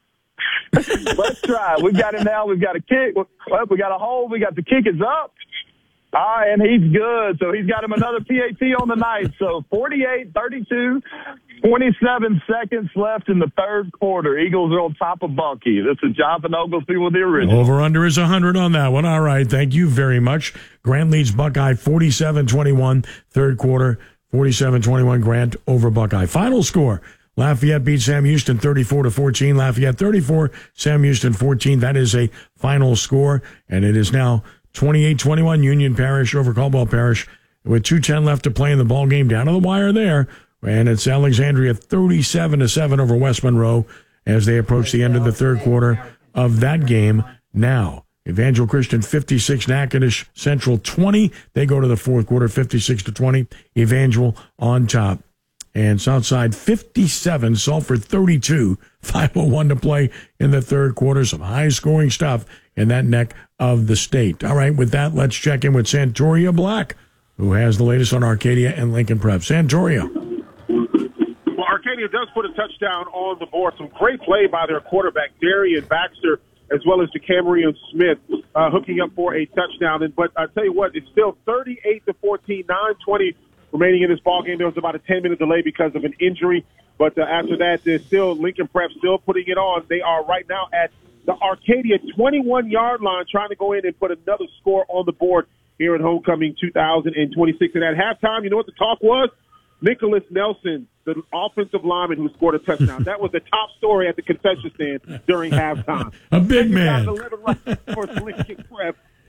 Let's try. We've got him now. We've got a kick. Well, we got a hold. We got the kick is up. All right, and he's good. So he's got him another P A T on the night. So forty-eight thirty-two, twenty-seven seconds left in the third quarter. Eagles are on top of Bunkie. This is Jonathan Oglesby with the original. Over-under is one hundred on that one. All right, thank you very much. Grant leads Buckeye forty-seven twenty-one, third quarter, forty-seven twenty-one, Grant over Buckeye. Final score, Lafayette beats Sam Houston thirty-four to fourteen. Lafayette thirty-four, Sam Houston fourteen. That is a final score, and it is now twenty-eight twenty-one, Union Parish over Caldwell Parish with two ten left to play in the ball game. Down to the wire there. And it's Alexandria thirty-seven to seven over West Monroe as they approach the end of the third quarter of that game. Now, Evangel Christian fifty-six, Natchitoches Central twenty. They go to the fourth quarter, fifty-six to twenty. Evangel on top. And Southside fifty-seven, Sulphur thirty-two. five oh one to play in the third quarter. Some high-scoring stuff in that neck of the state. All right, with that, let's check in with Santoria Black, who has the latest on Arcadia and Lincoln Prep. Santoria. Well, Arcadia does put a touchdown on the board. Some great play by their quarterback, Darian Baxter, as well as Decamerion Smith, uh, hooking up for a touchdown. And But I tell you what, it's still thirty-eight to fourteen, nine twenty remaining in this ballgame. There was about a ten-minute delay because of an injury. But uh, after that, there's still Lincoln Prep still putting it on. They are right now at the Arcadia twenty-one-yard line, trying to go in and put another score on the board here at Homecoming two thousand twenty-six. And at halftime, you know what the talk was? Nicholas Nelson, the offensive lineman who scored a touchdown. That was the top story at the concession stand during halftime. A big man. eleven right for Lincoln Prep.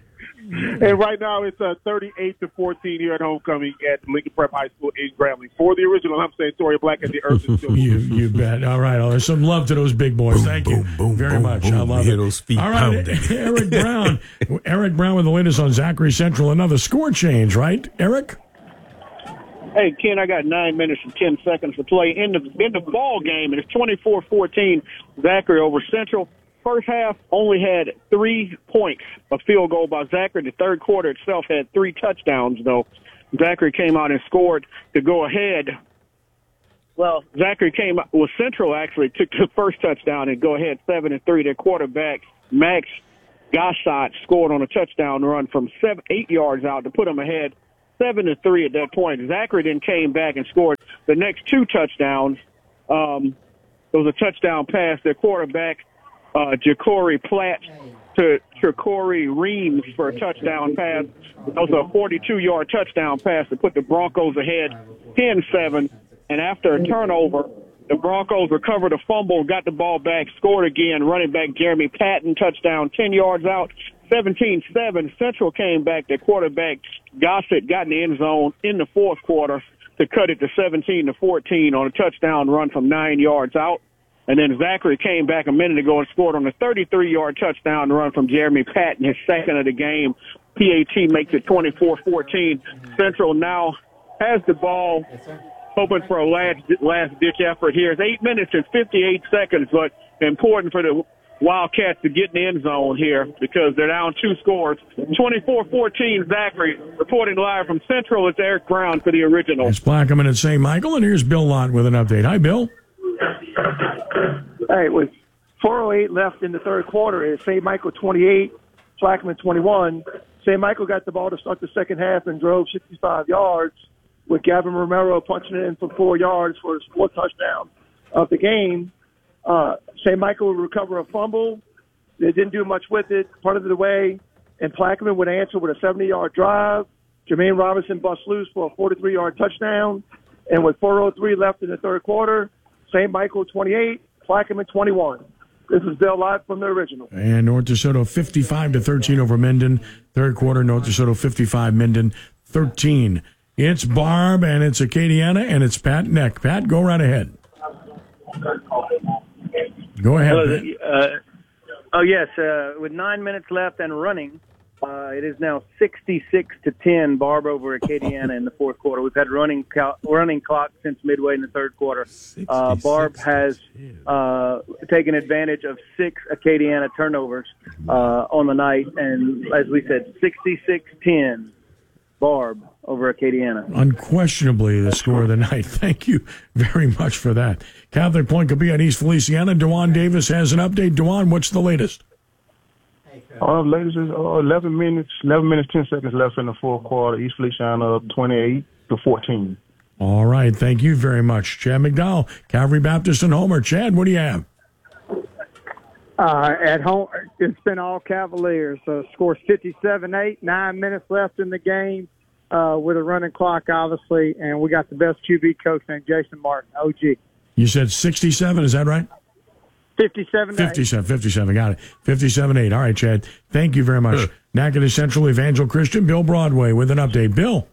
And right now it's uh, thirty-eight to fourteen here at homecoming at Lincoln Prep High School in Grambling. For the original, I'm saying Toria Black and the Earth is still. you, you bet. All right. Oh, there's some love to those big boys. Boom, Thank boom, you boom, very boom, much. boom. I love Hear it. those feet All right, pounding. Eric Brown. Eric Brown with the latest on Zachary Central. Another score change, right, Eric? Hey, Ken, I got nine minutes and ten seconds to play in the in the ball game, and it's twenty-four fourteen Zachary over Central. First half only had three points, a field goal by Zachary. The third quarter itself had three touchdowns, though. Zachary came out and scored to go ahead. Well, Zachary came out, well, Central actually took the first touchdown and go ahead seven and three. Their quarterback, Max Gossot, scored on a touchdown run from seven, eight yards out to put them ahead seven to three at that point. Zachary then came back and scored the next two touchdowns. Um, it was a touchdown pass. Their quarterback, uh, Ja'Cory Platt, to Ja'Cory Reams for a touchdown pass. That was a forty-two-yard touchdown pass to put the Broncos ahead ten seven. And after a turnover, the Broncos recovered a fumble, got the ball back, scored again. Running back Jeremy Patton, touchdown, ten yards out, seventeen seven. Central came back. Their quarterback, Gossett, got in the end zone in the fourth quarter to cut it to seventeen to fourteen on a touchdown run from nine yards out. And then Zachary came back a minute ago and scored on a thirty-three-yard touchdown run from Jeremy Patton, his second of the game. P A T makes it twenty-four fourteen. Central now has the ball, hoping for a last last ditch effort here. It's eight minutes and fifty-eight seconds, but important for the Wildcats to get in the end zone here because they're down two scores. twenty-four fourteen Zachary. Reporting live from Central, it's Eric Brown for the original. It's Plaquemine at Saint Michael, and here's Bill Lott with an update. Hi, Bill. All right, with four oh eight left in the third quarter, it's Saint Michael twenty-eight, Plaquemine twenty-one. Saint Michael got the ball to start the second half and drove sixty-five yards, with Gavin Romero punching it in for four yards for his fourth touchdown of the game. Uh, Saint Michael would recover a fumble. They didn't do much with it, part of the way, and Plaquemine would answer with a seventy-yard drive. Jermaine Robinson bust loose for a forty-three-yard touchdown. And with four oh three left in the third quarter, Saint Michael twenty-eight, Plaquemine twenty-one. This is Bill Lott from the original. And North DeSoto fifty-five to thirteen over Minden. Third quarter, North DeSoto fifty-five, Minden thirteen. It's Barb, and it's Acadiana, and it's Pat Neck. Pat, go right ahead. Go ahead, Hello, Pat. uh, oh, yes. Uh, with nine minutes left and running, uh, it is now sixty-six to ten, Barb over Acadiana in the fourth quarter. We've had running co- running clock since midway in the third quarter. Uh, Barb has uh, taken advantage of six Acadiana turnovers uh, on the night, and as we said, sixty-six ten, Barb over Acadiana. Unquestionably the score of the night. Thank you very much for that. Catholic Point could be at East Feliciana. Dewan Davis has an update. Dewan, what's the latest? Uh, latest is uh, eleven minutes, eleven minutes, ten seconds left in the fourth quarter. East Feliciana up twenty-eight to fourteen. All right. Thank you very much. Chad McDowell, Calvary Baptist and Homer. Chad, what do you have? Uh, at home, it's been all Cavaliers. So scores fifty-seven eight, nine minutes left in the game uh, with a running clock, obviously, and we got the best Q B coach named Jason Martin, O G. You said sixty-seven, is that right? fifty-seven eight. fifty-seven, fifty-seven, got it. fifty-seven eight. All right, Chad. Thank you very much. Sure. Natchitoches Central Evangel Christian, Bill Broadway with an update. Bill.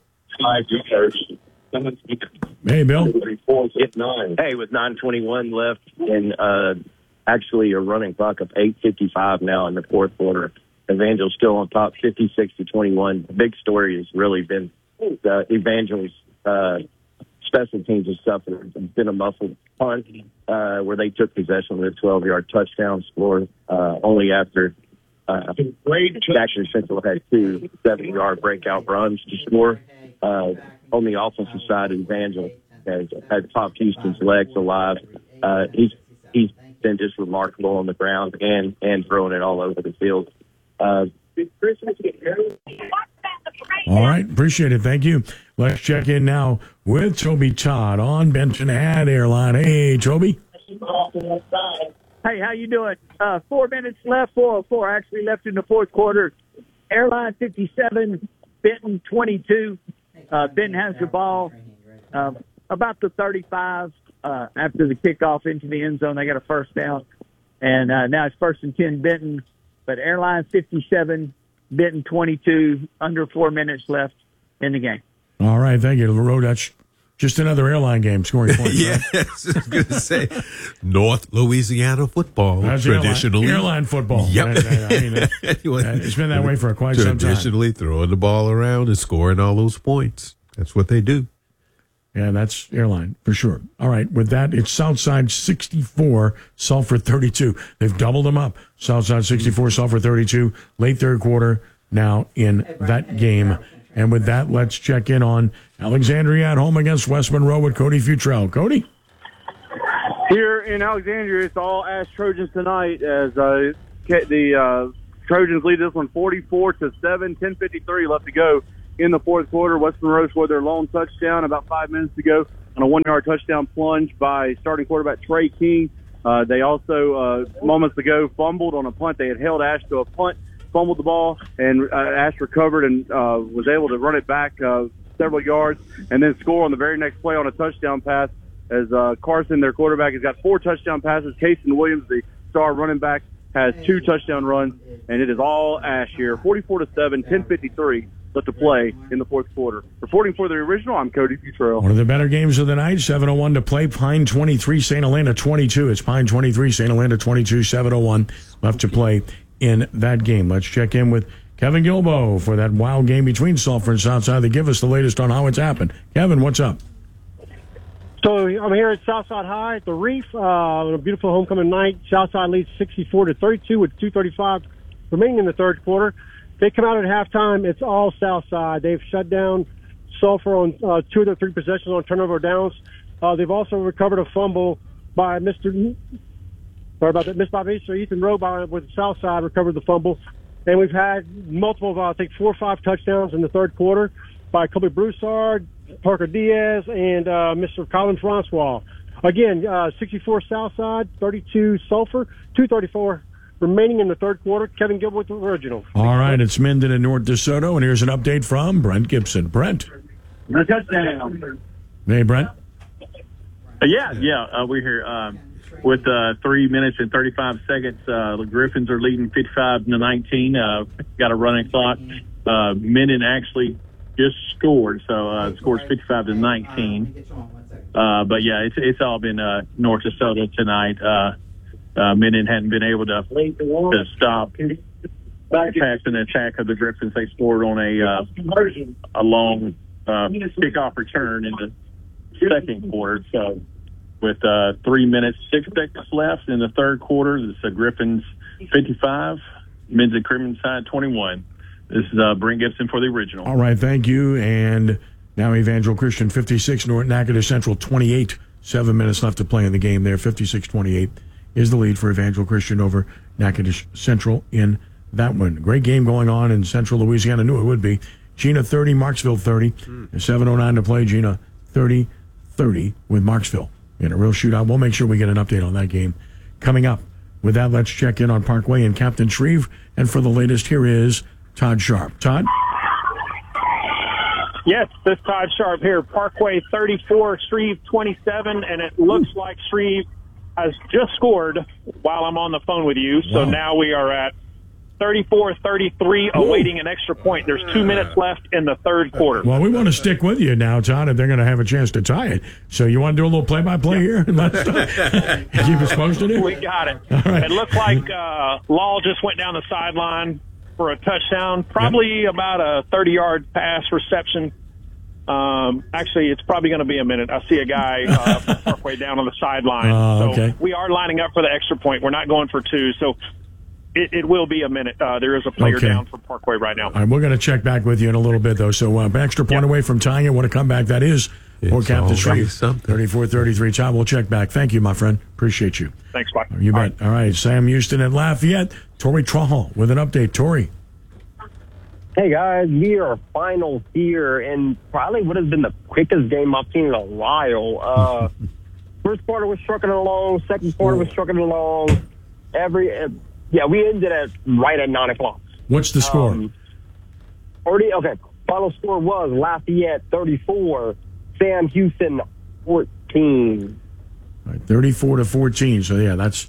Hey, Bill. Hey, with nine twenty-one left and uh, actually a running clock of eight fifty-five now in the fourth quarter. Evangel's still on top, fifty-six to twenty-one. The big story has really been the Evangel's uh, special teams and stuff. It's been a muffled punt uh, where they took possession with a twelve-yard touchdown score uh, only after uh, Jackson Central had two seven-yard breakout runs to score. Uh, on the offensive side, Evangel has had Pop Houston's legs alive. Uh, he's he's been just remarkable on the ground and, and throwing it all over the field. Uh, All right, appreciate it. Thank you. Let's check in now with Toby Todd on Benton Ad Airline. Hey, Toby. Hey, how you doing? Uh, four minutes left, four oh four actually left in the fourth quarter. Airline fifty-seven, Benton twenty-two. Uh, Benton has the ball uh, about the thirty-five uh, after the kickoff into the end zone. They got a first down, and uh, now it's first and ten Benton. But Airline fifty-seven, Benton twenty-two, under four minutes left in the game. All right, thank you. LaRoe, that's just another airline game scoring points. Yes, right? I was going to say North Louisiana football, That's traditionally. Airline, airline football. Yep. I, I mean, uh, Anyway, it's been that way for quite some time. Traditionally throwing the ball around and scoring all those points. That's what they do. Yeah, that's airline for sure. All right, with that, it's Southside sixty-four, Sulphur thirty-two. They've doubled them up. Southside sixty-four, Sulphur thirty-two, late third quarter now in that game. And with that, let's check in on Alexandria at home against West Monroe with Cody Futrell. Cody? Here in Alexandria, it's all Ash Trojans tonight as uh, the uh, Trojans lead this one forty-four to seven, ten fifty-three left to go in the fourth quarter. West Monroe scored their lone touchdown about five minutes ago on a one-yard touchdown plunge by starting quarterback Trey King. Uh, they also, uh, moments ago, fumbled on a punt. They had held Ash to a punt, fumbled the ball, and uh, Ash recovered and uh, was able to run it back uh, several yards and then score on the very next play on a touchdown pass as uh, Carson, their quarterback, has got four touchdown passes. Casey Williams, the star running back, has two touchdown runs, and it is all Ash here. forty-four to seven, ten fifty-three left to play in the fourth quarter. Reporting for the original, I'm Cody Futrell. One of the better games of the night, seven oh one to play. Pine twenty-three, Saint Helena twenty-two. It's Pine twenty-three, Saint Helena twenty-two, seven oh one left to play in that game. Let's check in with Kevin Gilbo for that wild game between Sulphur and Southside to give us the latest on how it's happened. Kevin, what's up? So I'm here at Southside High at the Reef uh, on a beautiful homecoming night. Southside leads sixty-four to thirty-two with two thirty-five remaining in the third quarter. They come out at halftime. It's all Southside. They've shut down Sulphur on uh, two of their three possessions on turnover downs. Uh, they've also recovered a fumble by Mister Sorry about that. Missed by Mister Ethan Rowe by, with Southside recovered the fumble. And we've had multiple, uh, I think, four or five touchdowns in the third quarter by Kobe Broussard, Parker Diaz, and uh, Mister Colin Francois. Again, uh, sixty-four Southside, thirty-two Sulphur, two thirty-four remaining in the third quarter. Kevin Gilbert with the original. All right, it's Minden and North DeSoto, and here's an update from Brent Gibson. Brent. The touchdown. Hey, Brent. Uh, yeah, yeah, uh, we're here um, with uh, three minutes and thirty-five seconds. Uh, the Griffins are leading fifty-five to nineteen. Uh, got a running clock. Uh, Minden actually just scored, so uh, scores fifty-five to nineteen. Uh, but yeah, it's it's all been uh, North DeSoto tonight. Uh, uh, Minden hadn't been able to to stop passing attack of the Griffins. They scored on a uh, a long uh, kickoff return in the second quarter. So with uh, three minutes six seconds left in the third quarter, it's the Griffins fifty-five, Men's and Crimson side twenty-one. This is uh, Brent Gibson for the original. All right, thank you. And now Evangel Christian fifty-six, North Natchitoches Central twenty-eight. Seven minutes left to play in the game there. fifty-six twenty-eight is the lead for Evangel Christian over Natchitoches Central in that one. Great game going on in Central Louisiana. Knew it would be. Gina thirty, Marksville thirty. seven oh nine to play. Gina thirty thirty with Marksville in a real shootout. We'll make sure we get an update on that game coming up. With that, let's check in on Parkway and Captain Shreve. And for the latest, here is Todd Sharp. Todd? Yes, this Todd Sharp here. Parkway thirty-four, Shreve twenty-seven, and it looks like Shreve has just scored while I'm on the phone with you. So Wow. now we are at thirty-four thirty-three, awaiting an extra point. There's two minutes left in the third quarter. Well, we want to stick with you now, Todd, if they're going to have a chance to tie it. So you want to do a little play-by-play here? And let's keep us posted here? We got it. All right. It looked like uh, Law just went down the sideline for a touchdown, probably yep. about a thirty-yard pass reception. Um, actually, it's probably going to be a minute. I see a guy uh, from Parkway down on the sideline. Uh, so okay. we are lining up for the extra point. We're not going for two, so it, it will be a minute. Uh, there is a player Okay. down for Parkway right now. All right, we're going to check back with you in a little bit, though. So uh, extra point yep. away from tying it. Want to come back? That is for It's Captain always Shreve. something. thirty-four thirty-three. Todd, we'll check back. Thank you, my friend. Appreciate you. Thanks, Mike. You All bet. All right, Sam Houston at Lafayette. Tori Trahal with an update. Tori. Hey guys, we are finals here, and probably would have been the quickest game I've seen in a while. Uh, first quarter was trucking along, second quarter was trucking along. Every uh, yeah, we ended at right at nine o'clock. What's the score? Um, already okay. Final score was Lafayette thirty-four, Sam Houston fourteen. All right, thirty-four to fourteen. So yeah, that's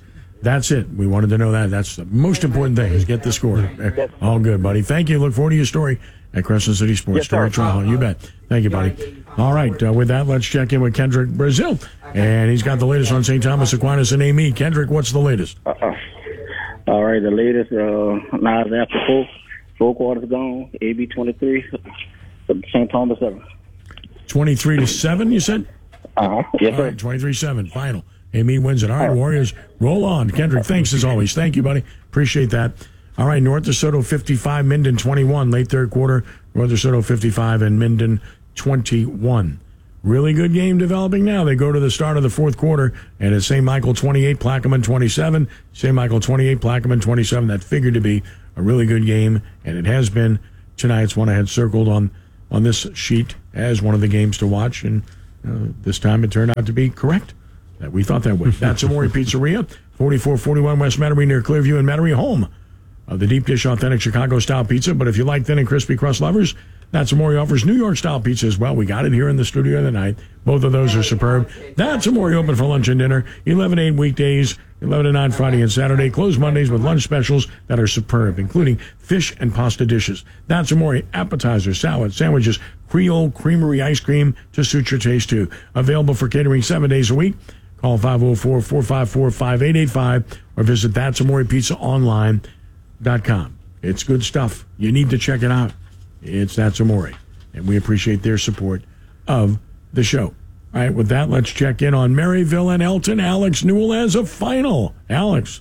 That's it. We wanted to know that. That's the most important thing is get the score. All good, buddy. Thank you. Look forward to your story at Crescent City Sports. Yes, Story sir. Trial. You bet. Thank you, buddy. All right. Uh, with that, let's check in with Kendrick Brazil. And he's got the latest on Saint Thomas Aquinas and A M E. Kendrick, what's the latest? Uh-uh. All right, the latest, uh, now after four, four quarters gone, A B twenty-three, Saint Thomas seven. twenty-three to seven, you said? Uh-huh. Yes, All sir. right, twenty-three seven, final. A M E wins it. All right, Warriors, roll on. Kendrick, thanks as always. Thank you, buddy. Appreciate that. All right, North DeSoto fifty-five, Minden twenty-one. Late third quarter, North DeSoto fifty-five and Minden twenty-one. Really good game developing now. They go to the start of the fourth quarter, and it's Saint Michael twenty-eight, Plaquemine twenty-seven. Saint Michael twenty-eight, Plaquemine twenty-seven. That figured to be a really good game, and it has been tonight. It's one I had circled on, on this sheet as one of the games to watch, and uh, this time it turned out to be correct. That we thought that way. That's Amore Pizzeria, forty-four forty-one West Metairie near Clearview and Metairie, home of the deep dish authentic Chicago-style pizza. But if you like thin and crispy crust lovers, That's Amore offers New York-style pizza as well. We got it here in the studio tonight. Both of those are superb. That's Amore open for lunch and dinner. eleven to eight weekdays, eleven to nine Friday and Saturday. Closed Mondays with lunch specials that are superb, including fish and pasta dishes. That's Amore appetizers, salads, sandwiches, Creole creamery ice cream to suit your taste too. Available for catering seven days a week. Call five oh four, four five four, five eight eight five or visit that's amore pizza online dot com. It's good stuff. You need to check it out. It's That's Amore, and we appreciate their support of the show. All right, with that, let's check in on Maryville and Elton. Alex Newell has a final. Alex.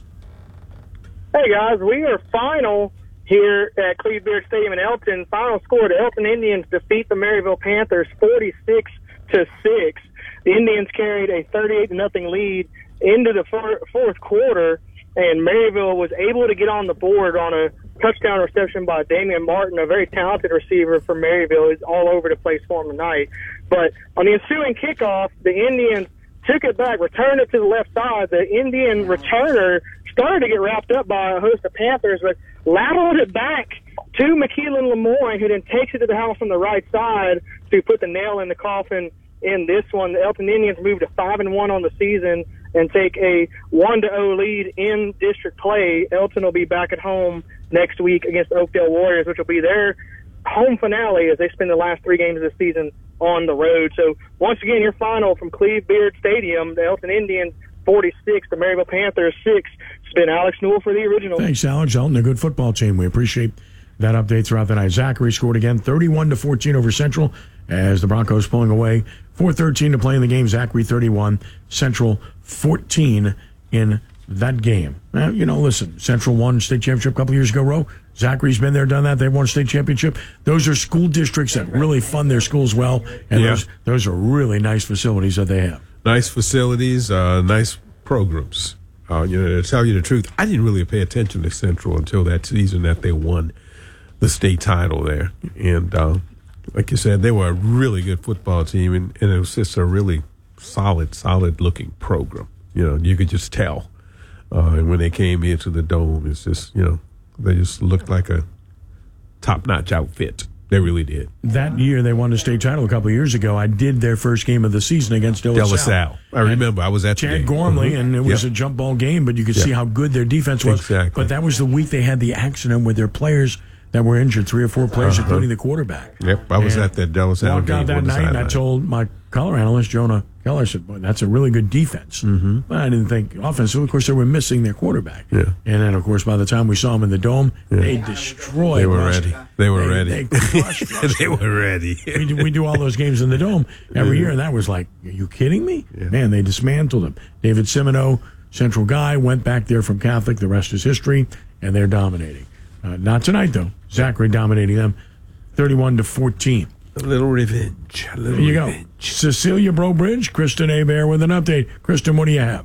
Hey, guys, we are final here at Cleveland Stadium in Elton. Final score, the Elton Indians defeat the Maryville Panthers forty-six to six. The Indians carried a thirty-eight to nothing lead into the four, fourth quarter, and Maryville was able to get on the board on a touchdown reception by Damian Martin, a very talented receiver from Maryville. He's all over the place for him tonight. But on the ensuing kickoff, the Indians took it back, returned it to the left side. The Indian returner started to get wrapped up by a host of Panthers, but lateraled it back to McKeelan Lemoyne, who then takes it to the house on the right side to put the nail in the coffin in this one. The Elton Indians move to five and one on the season and take a one to oh lead in district play. Elton will be back at home next week against the Oakdale Warriors, which will be their home finale as they spend the last three games of the season on the road. So once again, your final from Cleve Beard Stadium, the Elton Indians forty-six, the Maryville Panthers six. It's been Alex Newell for the original. Thanks, Alex. Elton, a good football team. We appreciate that update throughout the night. Zachary scored again, thirty-one to fourteen over Central as the Broncos pulling away. four thirteen to play in the game. Zachary thirty-one, Central fourteen in that game. Now, you know, listen, Central won state championship a couple years ago, Roe. Zachary's been there, done that. They've won state championship. Those are school districts that really fund their schools well, and Yeah. those, those are really nice facilities that they have. Nice facilities, uh, nice programs. Uh, you know, to tell you the truth, I didn't really pay attention to Central until that season that they won the state title there. And uh, like you said, they were a really good football team, and, and it was just a really solid, solid-looking program. You know, you could just tell. Uh, and when they came into the Dome, it's just, you know, they just looked like a top-notch outfit. They really did. That year, they won the state title a couple of years ago. I did their first game of the season against De La, De La Salle. Salle. I remember. I was at the Chad game. Gormley, Mhm. and it was Yep. a jump ball game, but you could Yep. see how good their defense was. Exactly. But that was the week they had the accident with their players that were injured, three or four players, Uh-huh. including the quarterback. Yep, I was And at that De La Salle walked game out that on the night, and I sideline. told my color analyst, Jonah Keller, I said, boy, that's a really good defense. Mm-hmm. But I didn't think offensive. Of course, they were missing their quarterback. Yeah. And then, of course, by the time we saw them in the Dome, they destroyed They were Rusty. ready. They were They- ready. They crushed Rusty. They were ready. we, do, we do all those games in the Dome every year, and that was like, are you kidding me? Man, they dismantled him. David Simino, Central guy, went back there from Catholic. The rest is history, and they're dominating. Uh, not tonight, though. Zachary dominating them thirty-one to fourteen. A little revenge. A little There you revenge. go. Cecilia Brobridge, Kristen Abear with an update. Kristen, what do you have?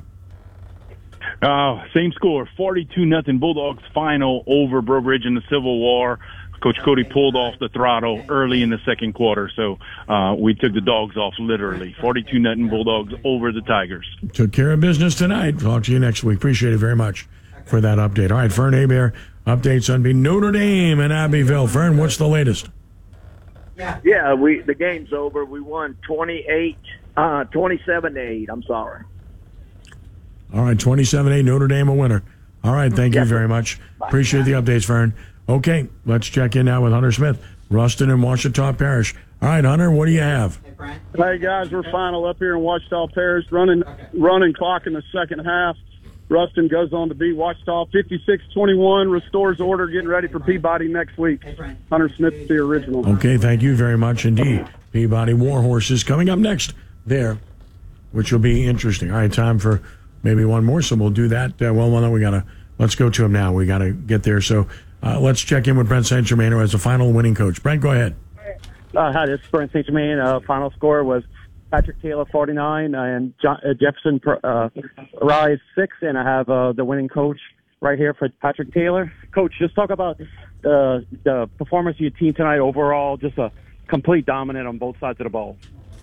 Uh, same score, forty-two nothing Bulldogs final over Brobridge in the Civil War. Coach Cody pulled off the throttle early in the second quarter, so uh, we took the dogs off literally. forty-two nothing Bulldogs over the Tigers. Took care of business tonight. Talk to you next week. Appreciate it very much for that update. All right, Fern Abear, updates on Notre Dame and Abbeville. Fern, what's the latest? Yeah, we the game's over. We won twenty-eight, uh, twenty-seven to eight. I'm sorry. All right, twenty-seven eight, Notre Dame a winner. All right, thank you very much. Appreciate the updates, Vern. Okay, let's check in now with Hunter Smith, Ruston and Ouachita Parish. All right, Hunter, what do you have? Hey, guys, we're final up here in Ouachita Parish, running running clock in the second half. Ruston goes on to beat Ouachita fifty-six twenty-one, restores order, getting ready for Peabody next week. Hunter Smith, the original. Okay, thank you very much indeed. Peabody Warhorses coming up next there, which will be interesting. All right, time for maybe one more, so we'll do that. Uh, well, well, no, we got to, let's go to him now. We got to get there. So uh, let's check in with Brent Saint Germain, who has the final winning coach. Brent, go ahead. Uh, hi, this is Brent Saint Germain. Uh, final score was Patrick Taylor forty-nine and John, uh, Jefferson uh, Rise six, and I have uh, the winning coach right here for Patrick Taylor. Coach, just talk about the the performance of your team tonight overall. Just a complete dominant on both sides of the ball.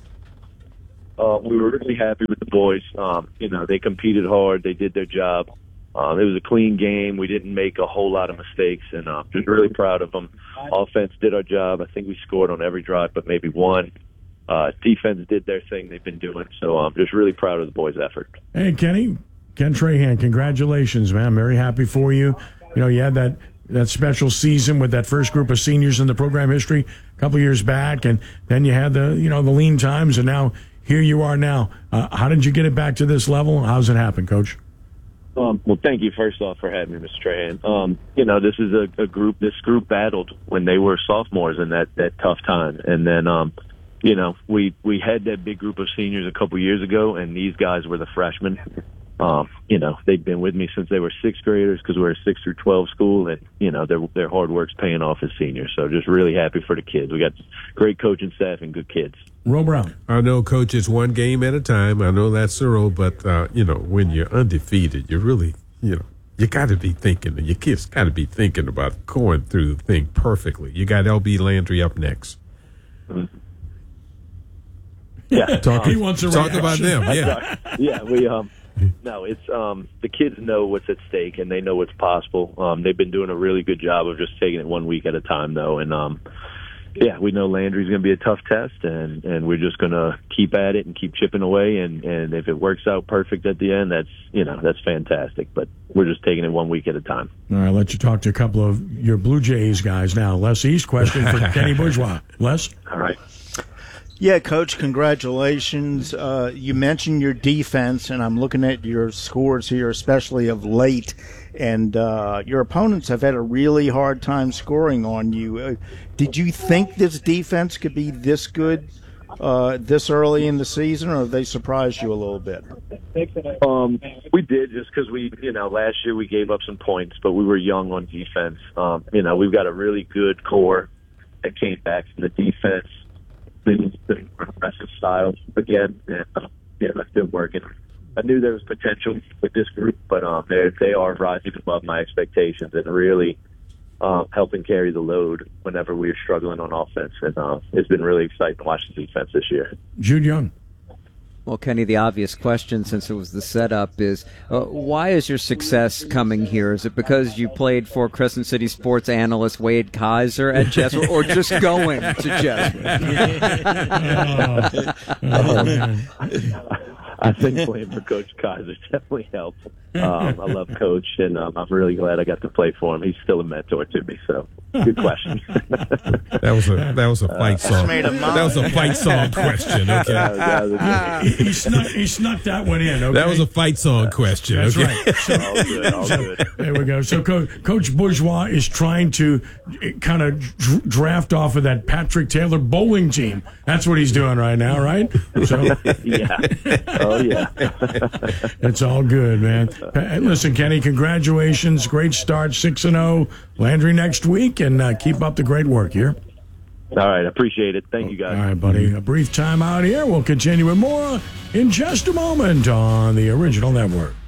Uh, we were really happy with the boys. Um, you know, they competed hard. They did their job. Um, it was a clean game. We didn't make a whole lot of mistakes, and uh, just really proud of them. Offense did our job. I think we scored on every drive but maybe one. Uh, defense did their thing they've been doing. So I'm just really proud of the boys' effort. Hey, Kenny, Ken Trahan, congratulations, man. I'm very happy for you. You know, you had that, that special season with that first group of seniors in the program history a couple years back, and then you had the, you know, the lean times, and now here you are now. Uh, how did you get it back to this level? How's it happen, Coach? Um, well, thank you, first off, for having me, Mister Trahan. Um, you know, this is a, a group, this group battled when they were sophomores in that, that tough time. And then, um, you know, we, we had that big group of seniors a couple years ago, and these guys were the freshmen. Um, you know, they've been with me since they were sixth graders because we're a six through twelve school, and, you know, their, their hard work's paying off as seniors. So just really happy for the kids. We got great coaching staff and good kids. Ro Brown. I know, Coach, it's one game at a time. I know that's the role, but, uh, you know, when you're undefeated, you really, you know, you got to be thinking, and your kids got to be thinking about going through the thing perfectly. You got L B Landry up next. Mm-hmm. Yeah. talk, he wants a talk reaction. about them, yeah. Yeah, we, um, no, it's, um, the kids know what's at stake, and they know what's possible. Um, they've been doing a really good job of just taking it one week at a time, though, and, um, yeah, we know Landry's going to be a tough test, and, and we're just going to keep at it and keep chipping away. And, and if it works out perfect at the end, that's, you know, that's fantastic. But we're just taking it one week at a time. All right, I'll let you talk to a couple of your Blue Jays guys now. Les East, question for Kenny Bourgeois. Les? All right. Yeah, Coach, congratulations. Uh, you mentioned your defense, and I'm looking at your scores here, especially of late. And uh, your opponents have had a really hard time scoring on you. Uh, did you think this defense could be this good uh, this early in the season, or have they surprised you a little bit? Um, we did, just because we, you know, last year we gave up some points, but we were young on defense. Um, you know, we've got a really good core that came back from the defense. Been the aggressive style again, and uh, yeah, that's been working. I knew there was potential with this group, but um, they they are rising above my expectations and really um, helping carry the load whenever we were struggling on offense. And uh, it's been really exciting to watch the defense this year. Jude Young. Well, Kenny, the obvious question, since it was the setup, is uh, why is your success coming here? Is it because you played for Crescent City sports analyst Wade Kaiser at Jesuit, or just going to Jesuit? oh, oh, I think playing for Coach Kaiser definitely helped. Um, I love Coach, and um, I'm really glad I got to play for him. He's still a mentor to me, so good question. that was a that was a fight uh, song. That was a fight song question. Okay, uh, he, he, snuck, he snuck that one in. Okay? That was a fight song question. That's okay? right. So, all good, all so, good. There we go. So Co- Coach Bourgeois is trying to kind of dr- draft off of that Patrick Taylor bowling team. That's what he's doing right now, right? So, yeah. Oh yeah. It's all good, man. Listen, Kenny, congratulations. Great start, six and oh. Landry next week, and uh, keep up the great work here. All right, appreciate it. Thank you, guys. All right, buddy. A brief time out here. We'll continue with more in just a moment on the Original Network.